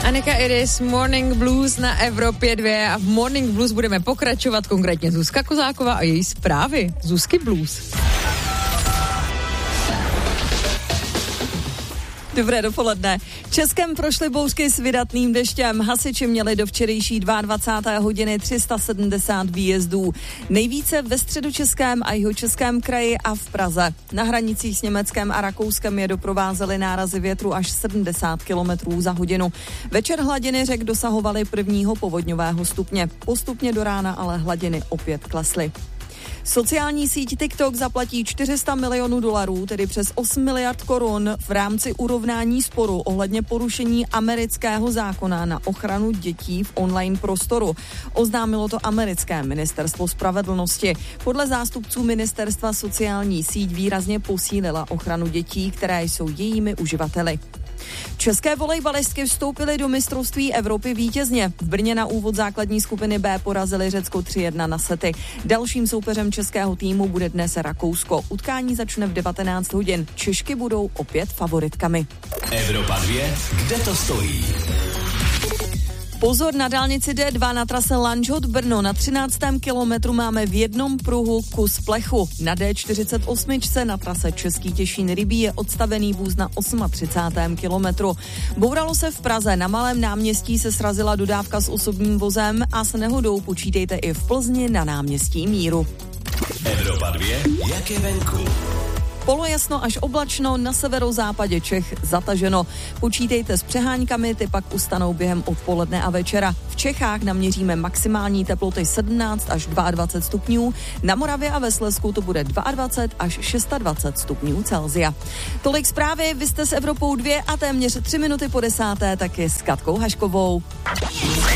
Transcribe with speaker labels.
Speaker 1: Annika Iris, Morning Blues na Evropě 2 a v Morning Blues budeme pokračovat, konkrétně Zuzka Kozáková a její zprávy. Zuzky Blues.
Speaker 2: Dobré dopoledne. Českem prošly bouřky s vydatným deštěm. Hasiči měli do včerejší 22. hodiny 370 výjezdů. Nejvíce ve středočeském a jihočeském kraji a v Praze. Na hranicích s Německem a Rakouskem je doprovázely nárazy větru až 70 km za hodinu. Večer hladiny řek dosahovaly prvního povodňového stupně. Postupně do rána ale hladiny opět klesly. Sociální síť TikTok zaplatí $400 milionů, tedy přes 8 miliard korun v rámci urovnání sporu ohledně porušení amerického zákona na ochranu dětí v online prostoru. Oznámilo to americké ministerstvo spravedlnosti. Podle zástupců ministerstva sociální síť výrazně posílila ochranu dětí, které jsou jejími uživateli. České volejbalistky vstoupily do mistrovství Evropy vítězně. V Brně na úvod základní skupiny B porazili Řecko 3-1 na sety. Dalším soupeřem českého týmu bude dnes Rakousko. Utkání začne v 19 hodin. Češky budou opět favoritkami.
Speaker 3: Evropa 2, kde to stojí?
Speaker 2: Pozor, na dálnici D2 na trase Lanžhot-Brno na 13. kilometru máme v jednom pruhu kus plechu. Na D48 na trase Český Těšín-Rybí je odstavený vůz na 38. kilometru. Bouralo se v Praze, na Malém náměstí se srazila dodávka s osobním vozem a s nehodou počítejte i v Plzni na náměstí Míru.
Speaker 3: Evropa 2, jak je venku?
Speaker 2: Polojasno až oblačno, na severozápadě Čech zataženo. Počítejte s přeháňkami, ty pak ustanou během odpoledne a večera. V Čechách naměříme maximální teploty 17 až 22 stupňů, na Moravě a ve Slezsku to bude 22 až 26 stupňů Celsia. Tolik zprávy, vy jste s Evropou 2 a téměř 3 minuty po 10. taky s Katkou Haškovou.